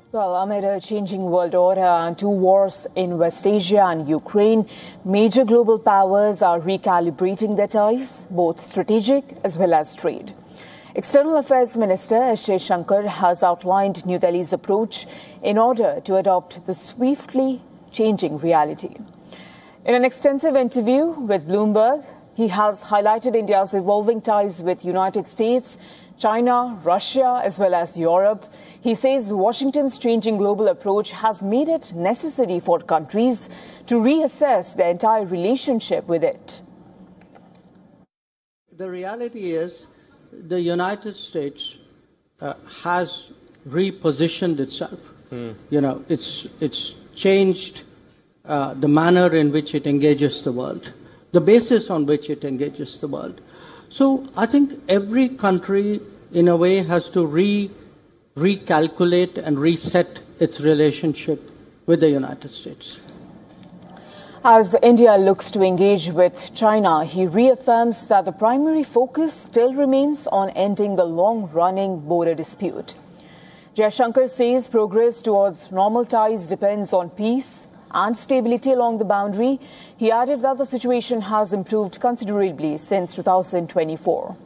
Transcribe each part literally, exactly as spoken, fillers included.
Well, amid a changing world order and two wars in West Asia and Ukraine, major global powers are recalibrating their ties, both strategic as well as trade. External Affairs Minister S. Jaishankar has outlined New Delhi's approach in order to adopt the swiftly changing reality. In an extensive interview with Bloomberg, he has highlighted India's evolving ties with United States, China, Russia, as well as Europe. He says Washington's changing global approach has made it necessary for countries to reassess their entire relationship with it. The reality is the United States uh, has repositioned itself. Mm. You know, it's, it's changed uh, the manner in which it engages the world, the basis on which it engages the world. So I think every country, in a way, has to re recalculate and reset its relationship with the United States. As India looks to engage with China, he reaffirms that the primary focus still remains on ending the long-running border dispute. Jaishankar says progress towards normal ties depends on peace and stability along the boundary. He added that the situation has improved considerably since two thousand twenty-four.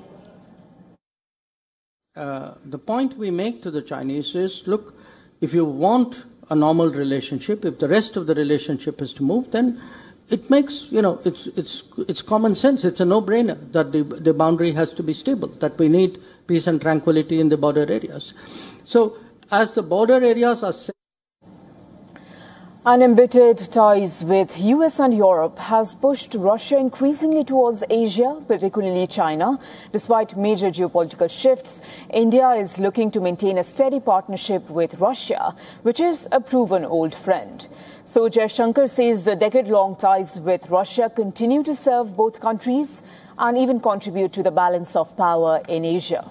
Uh, the point we make to the Chinese is, look, if you want a normal relationship, if the rest of the relationship is to move, then it makes, you know, it's, it's, it's common sense. It's a no-brainer that the, the boundary has to be stable, that we need peace and tranquility in the border areas. So as the border areas are set, Unembittered ties with U S and Europe has pushed Russia increasingly towards Asia, particularly China. Despite major geopolitical shifts, India is looking to maintain a steady partnership with Russia, which is a proven old friend. So Jaishankar says the decade-long ties with Russia continue to serve both countries and even contribute to the balance of power in Asia.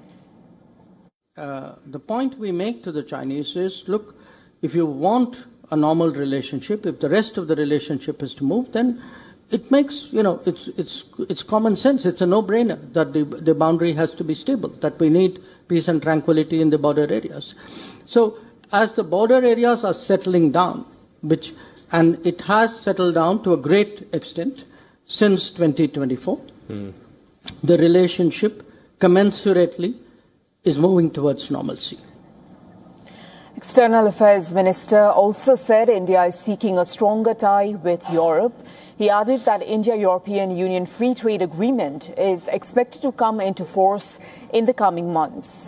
Uh, the point we make to the Chinese is, look, if you want a normal relationship, if the rest of the relationship is to move, then it makes, you know, it's, it's, it's common sense. It's a no-brainer that the, the boundary has to be stable, that we need peace and tranquility in the border areas. So as the border areas are settling down, which, and it has settled down to a great extent since twenty twenty-four, mm. the relationship commensurately is moving towards normalcy. External Affairs Minister also said India is seeking a stronger tie with Europe. He added that India-European Union Free Trade Agreement is expected to come into force in the coming months.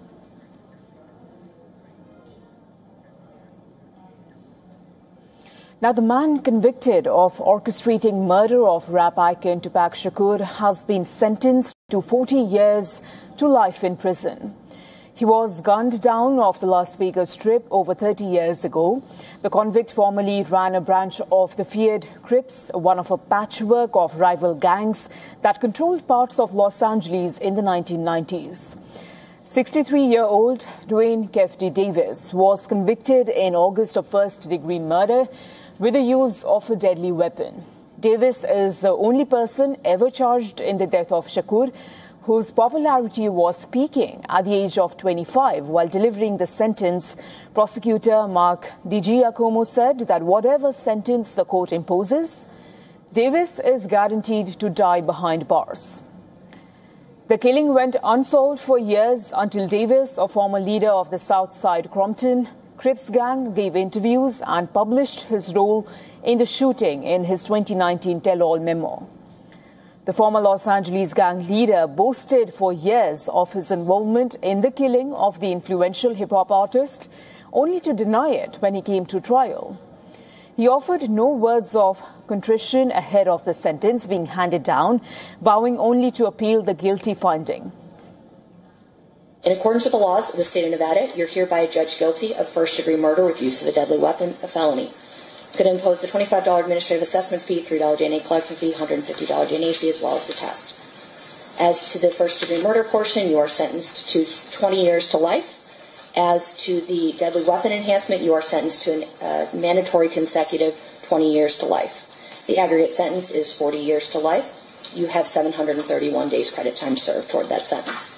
Now, the man convicted of orchestrating murder of rap icon Tupac Shakur has been sentenced to forty years to life in prison. He was gunned down off the Las Vegas Strip over thirty years ago. The convict formerly ran a branch of the feared Crips, one of a patchwork of rival gangs that controlled parts of Los Angeles in the nineteen nineties. sixty-three-year-old Duane Kefty Davis was convicted in August of first-degree murder with the use of a deadly weapon. Davis is the only person ever charged in the death of Shakur, whose popularity was peaking at the age of twenty-five. While delivering the sentence, prosecutor Mark DiGiacomo said that whatever sentence the court imposes, Davis is guaranteed to die behind bars. The killing went unsolved for years until Davis, a former leader of the Southside Compton Crips gang, gave interviews and published his role in the shooting in his twenty nineteen tell-all memo. The former Los Angeles gang leader boasted for years of his involvement in the killing of the influential hip-hop artist, only to deny it when he came to trial. He offered no words of contrition ahead of the sentence being handed down, vowing only to appeal the guilty finding. In accordance with the laws of the state of Nevada, you're hereby judged guilty of first-degree murder with use of a deadly weapon, a felony. Could impose the twenty-five dollars administrative assessment fee, three dollars D N A collection fee, one hundred fifty dollars D N A fee, as well as the test. As to the first-degree murder portion, you are sentenced to twenty years to life. As to the deadly weapon enhancement, you are sentenced to a uh, mandatory consecutive twenty years to life. The aggregate sentence is forty years to life. You have seven hundred thirty-one days credit time served toward that sentence.